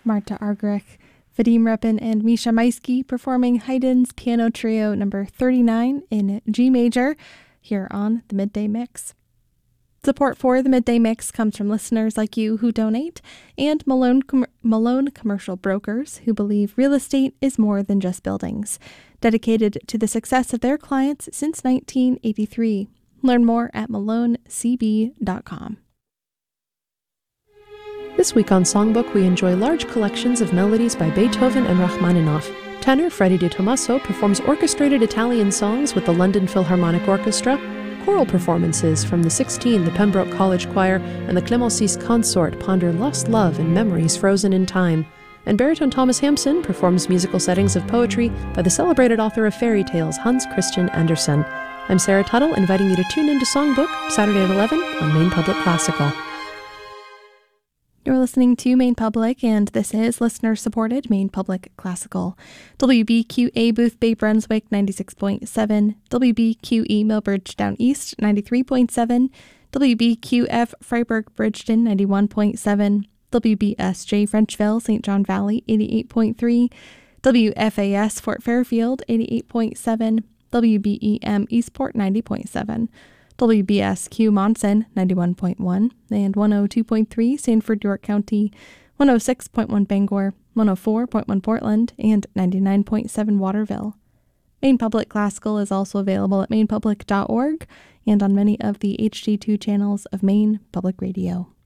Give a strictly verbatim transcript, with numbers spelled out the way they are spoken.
Marta Argerich, Vadim Repin, and Misha Maisky performing Haydn's Piano Trio number thirty-nine in G major here on the Midday Mix. Support for the Midday Mix comes from listeners like you who donate and Malone, Com- Malone Commercial Brokers who believe real estate is more than just buildings, dedicated to the success of their clients since nineteen eighty-three. Learn more at malone c b dot com. This week on Songbook, we enjoy large collections of melodies by Beethoven and Rachmaninoff. Tenor Freddie Di Tommaso performs orchestrated Italian songs with the London Philharmonic Orchestra, choral performances from the sixteen, the Pembroke College Choir, and the Clemenceau's Consort ponder lost love and memories frozen in time. And baritone Thomas Hampson performs musical settings of poetry by the celebrated author of fairy tales, Hans Christian Andersen. I'm Sarah Tuttle, inviting you to tune into Songbook, Saturday at eleven on Maine Public Classical. You're listening to Maine Public, and this is listener-supported Maine Public Classical. W B Q A Booth Bay Brunswick ninety-six point seven, W B Q E Millbridge Down East ninety-three point seven, W B Q F Freiburg Bridgeton ninety-one point seven, W B S J Frenchville Saint John Valley eighty-eight point three, W F A S Fort Fairfield eighty-eight point seven, W B E M Eastport ninety point seven, W B S Q Monson ninety-one point one, and one oh two point three Sanford, York County, one oh six point one Bangor, one oh four point one Portland, and ninety-nine point seven Waterville. Maine Public Classical is also available at maine public dot org and on many of the H D two channels of Maine Public Radio.